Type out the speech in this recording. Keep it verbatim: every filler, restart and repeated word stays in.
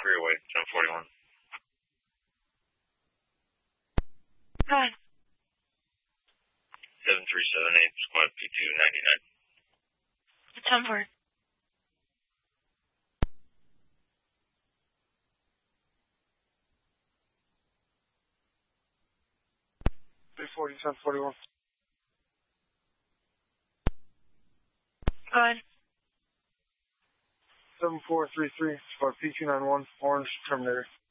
Freeway, ten forty-one. Go ahead. seven three seven eight, squad P two ninety-nine. ten four. three forty, ten forty-one. Go ahead. seven four three three, squad P two ninety-one, Orange Terminator.